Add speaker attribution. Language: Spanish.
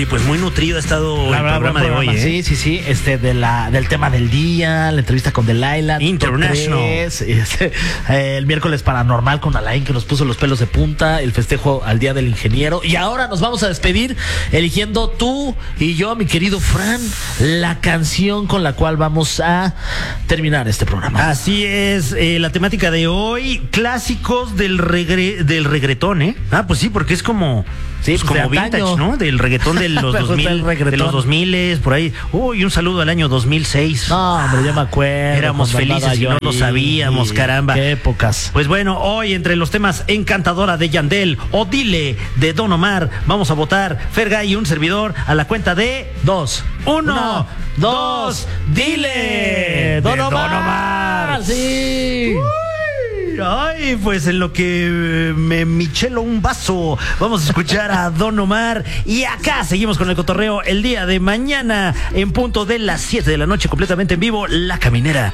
Speaker 1: Oye, pues muy nutrido ha estado el programa de hoy, ¿eh?
Speaker 2: Sí. Del tema del día, la entrevista con Delilah.
Speaker 1: International.
Speaker 2: El miércoles paranormal con Alain, que nos puso los pelos de punta, el festejo al Día del Ingeniero. Y ahora nos vamos a despedir eligiendo tú y yo, mi querido Fran, la canción con la cual vamos a terminar este programa.
Speaker 1: Así es, la temática de hoy, clásicos del reggaetón, ¿eh? Ah, pues sí, porque es como... Sí, pues como vintage, ¿no? Del reggaetón de los 2000, de los 2000, por ahí. Uy, un saludo al año 2006.
Speaker 2: No, hombre, yo me acuerdo.
Speaker 1: Éramos felices y no lo sabíamos, caramba.
Speaker 2: Qué épocas.
Speaker 1: Pues bueno, hoy entre los temas Encantadora de Yandel o Dile de Don Omar, vamos a votar Fergay y un servidor a la cuenta de
Speaker 2: 2,
Speaker 1: 1, 2, Dile
Speaker 2: Don Omar.
Speaker 1: Sí. Ay, pues en lo que me michelo un vaso, vamos a escuchar a Don Omar. Y acá seguimos con el cotorreo el día de mañana en punto de las 7 de la noche, completamente en vivo, La Caminera.